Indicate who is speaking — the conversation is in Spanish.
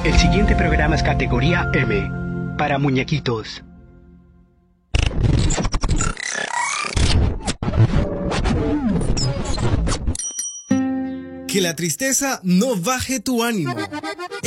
Speaker 1: El siguiente programa es categoría M, para muñequitos.
Speaker 2: Que la tristeza no baje tu ánimo.